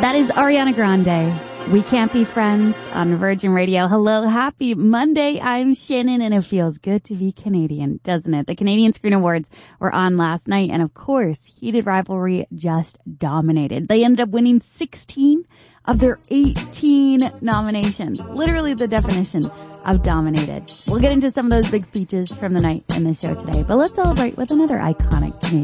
That is Ariana Grande. We Can't Be Friends on Virgin Radio. Hello, happy Monday. I'm Shannon, and it feels good to be Canadian, doesn't it? The Canadian Screen Awards were on last night, and of course, heated rivalry just dominated. They ended up winning 16 of their 18 nominations. Literally the definition of dominated. We'll get into some of those big speeches from the night in the show today, but let's celebrate with another iconic Canadian.